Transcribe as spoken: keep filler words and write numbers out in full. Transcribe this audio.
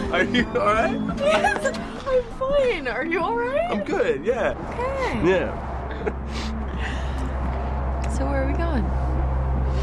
Are you alright? Yes, I'm fine. Are you alright? I'm good, yeah. Okay. Yeah. So where are we going?